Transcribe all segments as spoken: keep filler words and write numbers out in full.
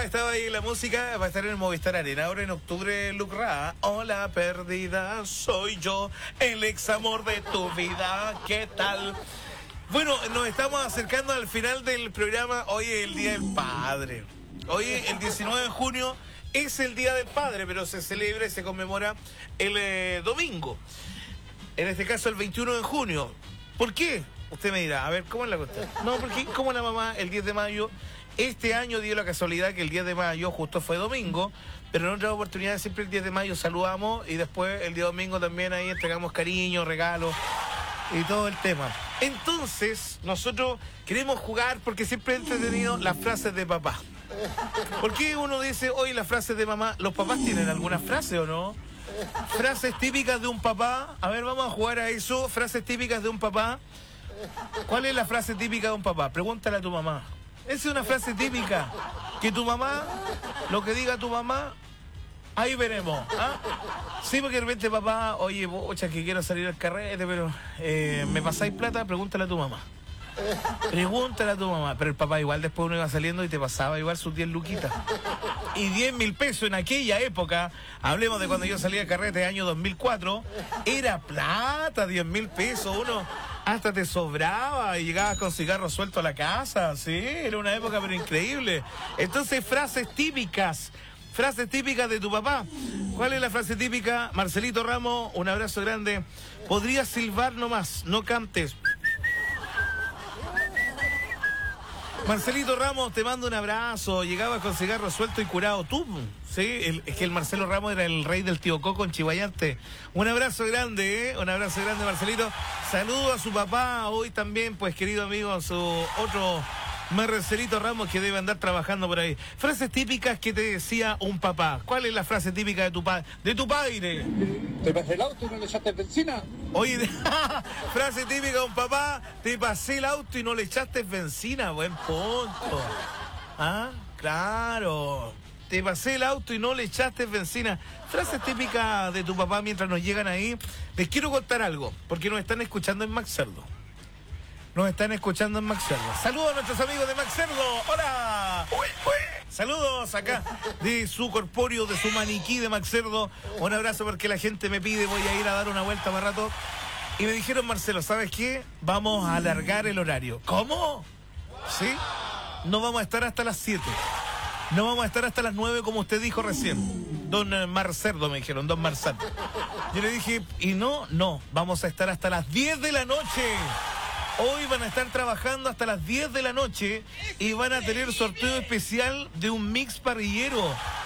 estaba ahí la música, va a estar en el Movistar Arena ahora en octubre. Luke Ra, hola perdida, soy yo, el ex amor de tu vida, ¿qué tal? Bueno, nos estamos acercando al final del programa. Hoy es el Día del Padre. Hoy, el diecinueve de junio, es el Día del Padre, pero se celebra y se conmemora el eh, domingo. En este caso, el veintiuno de junio. ¿Por qué? Usted me dirá, a ver, ¿cómo es la cuestión? No, porque como la mamá, el diez de mayo, este año dio la casualidad que el diez de mayo justo fue domingo, pero en otras oportunidades siempre el diez de mayo saludamos y después el día domingo también ahí entregamos cariño, regalos y todo el tema. Entonces, nosotros queremos jugar porque siempre he entretenido las frases de papá. ¿Por qué uno dice hoy las frases de mamá? ¿Los papás tienen alguna frase o no? Frases típicas de un papá. A ver, vamos a jugar a eso. Frases típicas de un papá. ¿Cuál es la frase típica de un papá? Pregúntale a tu mamá. Esa es una frase típica. Que tu mamá, lo que diga tu mamá, ahí veremos. ¿Ah? Sí, porque de repente papá, oye, bocha, que quiero salir al carrete, pero eh, ¿me pasáis plata? Pregúntale a tu mamá. Pregúntale a tu mamá. Pero el papá igual después uno iba saliendo y te pasaba igual sus diez luquitas. Y diez mil pesos en aquella época, hablemos de cuando yo salía al carrete, año dos mil cuatro, era plata, diez mil pesos. Uno hasta te sobraba y llegabas con cigarros sueltos a la casa. Sí, era una época pero increíble. Entonces, frases típicas. Frases típicas de tu papá. ¿Cuál es la frase típica? Marcelito Ramos, un abrazo grande. Podrías silbar nomás, no cantes. Marcelito Ramos, te mando un abrazo. Llegabas con cigarro suelto y curado tú. Sí, el, es que el Marcelo Ramos era el rey del tío Coco en Chihuayante. Un abrazo grande, ¿eh? Un abrazo grande, Marcelito. Saludo a su papá hoy también, pues, querido amigo, a su otro Marcelito Ramos que debe andar trabajando por ahí. Frases típicas que te decía un papá. ¿Cuál es la frase típica de tu padre? De tu padre. ¿Te pasé el auto y no le echaste benzina? Oye, frase típica de un papá, te pasé el auto y no le echaste benzina, buen punto. Ah, claro. Te pasé el auto y no le echaste benzina. Frase típica de tu papá mientras nos llegan ahí. Les quiero contar algo, porque nos están escuchando en Max Cerdo. Nos están escuchando en Max Cerdo. Saludos a nuestros amigos de Max Cerdo. ¡Hola! ¡Uy, uy! Saludos acá de su corpóreo, de su maniquí de Max Cerdo. Un abrazo porque la gente me pide, voy a ir a dar una vuelta más rato. Y me dijeron, Marcelo, ¿sabes qué? Vamos a alargar el horario. ¿Cómo? ¿Sí? No vamos a estar hasta las siete. No vamos a estar hasta las nueve como usted dijo recién. Don Marcerdo me dijeron, don Marzán. Yo le dije, y no, no, vamos a estar hasta las diez de la noche. Hoy van a estar trabajando hasta las diez de la noche y van a tener sorteo especial de un mix parrillero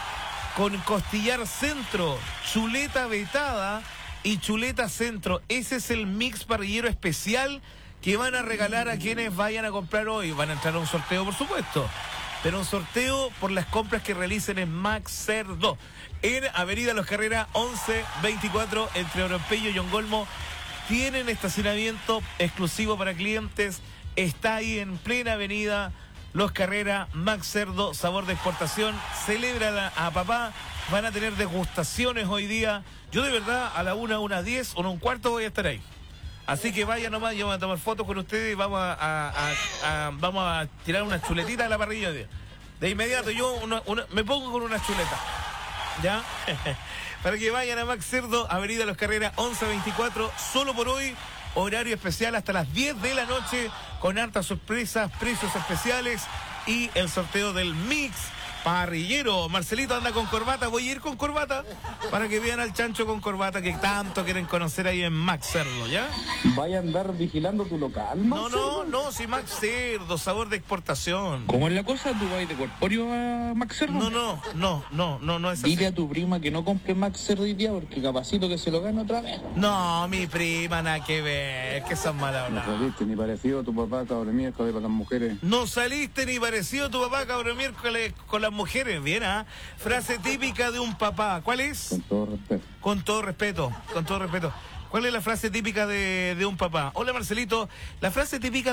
con costillar centro, chuleta vetada y chuleta centro. Ese es el mix parrillero especial que van a regalar a quienes vayan a comprar hoy. Van a entrar a un sorteo, por supuesto, pero un sorteo por las compras que realicen en Max Cerdo, en Avenida Los Carreras once veinticuatro, entre Oropello y Yongolmo. Tienen estacionamiento exclusivo para clientes. Está ahí en plena avenida Los Carreras, Max Cerdo, sabor de exportación. Celebra a papá. Van a tener degustaciones hoy día. Yo de verdad a la una, una diez o un cuarto voy a estar ahí. Así que vaya nomás, yo voy a tomar fotos con ustedes y vamos a, a, a, a, vamos a tirar una chuletita a la parrilla. De, de inmediato yo una, una, me pongo con una chuleta. ¿Ya? Para que vayan a Max Cerdo, Avenida Los Carreras once veinticuatro, solo por hoy, horario especial hasta las diez de la noche, con hartas sorpresas, precios especiales y el sorteo del mix parrillero. Marcelito anda con corbata, voy a ir con corbata para que vean al chancho con corbata que tanto quieren conocer ahí en Max Cerdo, ¿ya? ¿Vaya a andar vigilando tu local, Max No, Cerdo? no, no, si Max Cerdo, sabor de exportación. ¿Cómo es la cosa? ¿Tú vas de corpóreo a Max Cerdo? No, no, no, no, no, no es así. Dile a tu prima que no compre Max Cerdo hoy día porque capacito que se lo gane otra vez. No, mi prima, nada que ver, que son malas No habladas. saliste ni parecido a tu papá, cabrón miércoles para las mujeres. No saliste ni parecido a tu papá, cabrón, miércoles con las mujeres. Bien, ¿ah? Frase típica de un papá. ¿Cuál es? Con todo respeto. Con todo respeto, con todo respeto. ¿Cuál es la frase típica de, de un papá? Hola, Marcelito. La frase típica